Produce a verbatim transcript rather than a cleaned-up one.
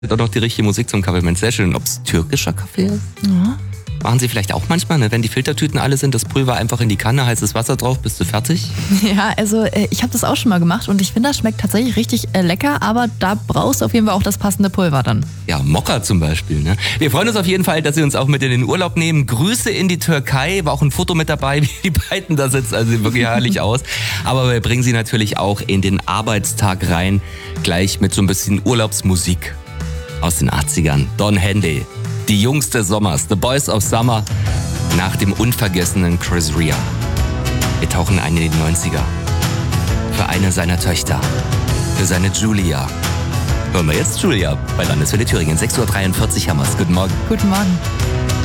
Doch noch die richtige Musik zum Kaffee. Mensch, sehr schön. Ob es türkischer Kaffee ist? Ja. Machen Sie vielleicht auch manchmal, ne? Wenn die Filtertüten alle sind, das Pulver einfach in die Kanne, heißes Wasser drauf, bist du fertig? Ja, also äh, ich habe das auch schon mal gemacht und ich finde, das schmeckt tatsächlich richtig äh, lecker, aber da brauchst du auf jeden Fall auch das passende Pulver dann. Ja, Mokka zum Beispiel. Ne? Wir freuen uns auf jeden Fall, dass Sie uns auch mit in den Urlaub nehmen. Grüße in die Türkei, war auch ein Foto mit dabei, wie die beiden da sitzen, also sieht wirklich herrlich aus. Aber wir bringen Sie natürlich auch in den Arbeitstag rein, gleich mit so ein bisschen Urlaubsmusik aus den achtzigern. Don Henley, die Jungs des Sommers, The Boys of Summer, nach dem unvergessenen Chris Rea. Wir tauchen ein in die neunziger. Für eine seiner Töchter, für seine Julia. Hören wir jetzt Julia bei Landeswelle Thüringen. sechs Uhr dreiundvierzig haben wir's. Guten Morgen. Guten Morgen.